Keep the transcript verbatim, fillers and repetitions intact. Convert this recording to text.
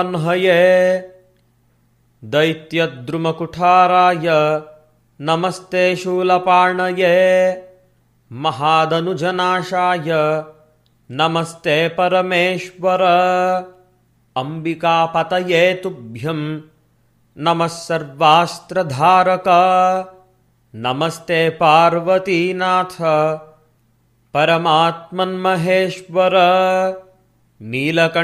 हये दैत्यद्रुमकुठाराय नमस्ते शूलपाणये महादनुजनाशाय नमस्ते परमेश्वर अम्बिकापतये तुभ्यं नमः सर्वास्त्रधारक नमस्ते पार्वतीनाथ परमात्मन्महेश्वर नीलकण्ठ